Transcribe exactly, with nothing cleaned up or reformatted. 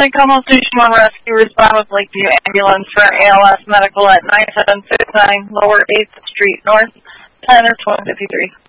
Point Como Station one Rescue, respond with Lakeview Ambulance for A L S Medical at nine seven six nine Lower eighth Street North, ten or twenty fifty-three.